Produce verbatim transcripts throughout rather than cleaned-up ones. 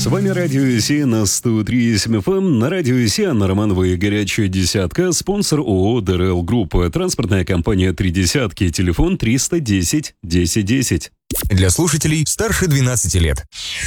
С вами Радио Си на сто три и семь эф эм. На Радио Си Анна Романова и «Горячая десятка». Спонсор ООО «ДРЛ Групп». Транспортная компания «Три десятки». Телефон триста десять десять десять. Для слушателей старше двенадцати лет.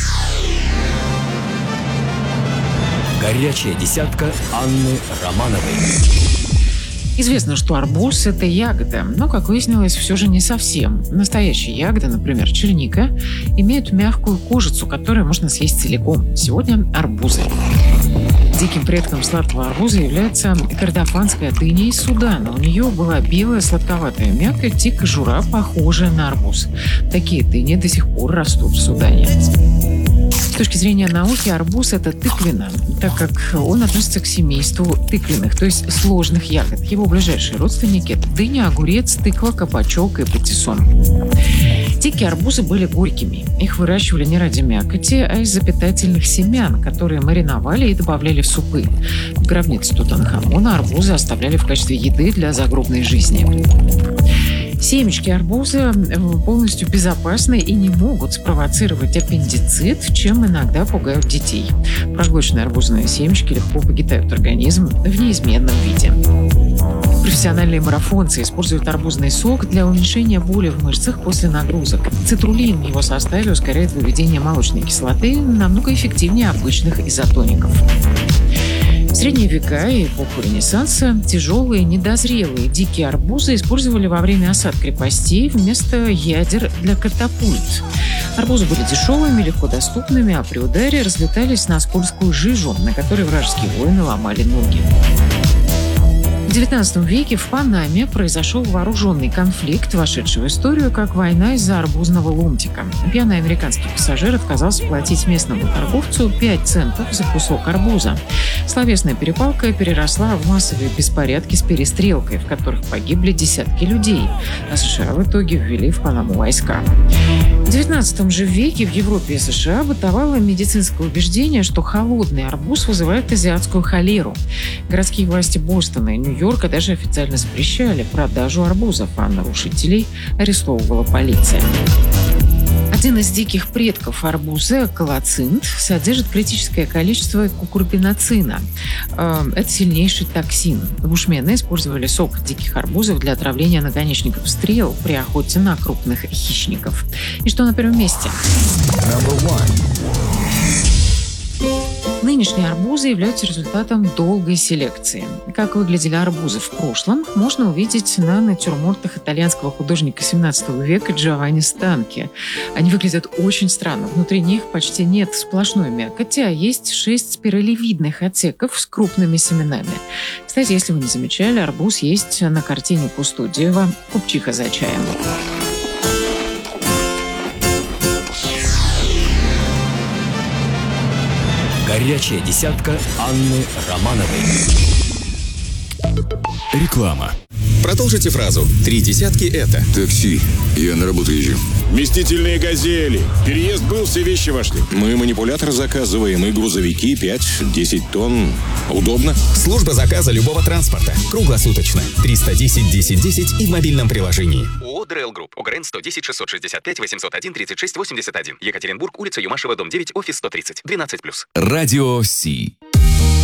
«Горячая десятка» Анны Романовой. Известно, что арбуз – это ягода, но, как выяснилось, все же не совсем. Настоящие ягоды, например, черника, имеют мягкую кожицу, которую можно съесть целиком. Сегодня арбузы. Диким предком сладкого арбуза является кордофанская дыня из Судана. У нее была белая сладковатая мякоть и кожура, похожая на арбуз. Такие дыни до сих пор растут в Судане. С точки зрения науки, арбуз – это тыквина, так как он относится к семейству тыквенных, то есть сложных ягод. Его ближайшие родственники – это дыня, огурец, тыква, кабачок и патиссон. Дикие арбузы были горькими. Их выращивали не ради мякоти, а из-за питательных семян, которые мариновали и добавляли в супы. В гробнице Тутанхамона арбузы оставляли в качестве еды для загробной жизни. Семечки арбуза полностью безопасны и не могут спровоцировать аппендицит, чем иногда пугают детей. Проглоченные арбузные семечки легко покидают организм в неизменном виде. Профессиональные марафонцы используют арбузный сок для уменьшения боли в мышцах после нагрузок. Цитруллин в его составе ускоряет выведение молочной кислоты намного эффективнее обычных изотоников. В средние века и эпоху Ренессанса тяжелые, недозрелые дикие арбузы использовали во время осад крепостей вместо ядер для катапульт. Арбузы были дешевыми, легко доступными, а при ударе разлетались на скользкую жижу, на которой вражеские воины ломали ноги. В девятнадцатом веке в Панаме произошел вооруженный конфликт, вошедший в историю как война из-за арбузного ломтика. Пьяный американский пассажир отказался платить местному торговцу пять центов за кусок арбуза. Словесная перепалка переросла в массовые беспорядки с перестрелкой, в которых погибли десятки людей, а США в итоге ввели в Панаму войска. В девятнадцатом же веке в Европе и США бытовало медицинское убеждение, что холодный арбуз вызывает азиатскую холеру. Городские власти Бостона и Нью-Йорка даже официально запрещали продажу арбузов, а нарушителей арестовывала полиция. Один из диких предков арбуза, колоцинт, содержит критическое количество кукурбиноцина. Это сильнейший токсин. Бушмены использовали сок диких арбузов для отравления наконечников стрел при охоте на крупных хищников. И что на первом месте? Нынешние арбузы являются результатом долгой селекции. Как выглядели арбузы в прошлом, можно увидеть на натюрмортах итальянского художника семнадцатого века Джованни Станки. Они выглядят очень странно. Внутри них почти нет сплошной мякоти, а есть шесть спиралевидных отсеков с крупными семенами. Кстати, если вы не замечали, арбуз есть на картине Кустодиева «Купчиха за чаем». Горячая десятка Анны Романовой. Реклама. Продолжите фразу. Три десятки это. Такси. Я на работу езжу. Вместительные «Газели». Переезд был, все вещи вошли. Мы манипулятор заказываем и грузовики пять-десять тонн. Удобно. Служба заказа любого транспорта. Круглосуточно. триста десять десять десять и в мобильном приложении. ООО «ДРЛ Групп». ОГРН сто десять шестьсот шестьдесят пять восемьсот один тридцать шесть восемьдесят один. Екатеринбург, улица Юмашева, дом девять, офис сто тридцать. двенадцать плюс. Радио Си.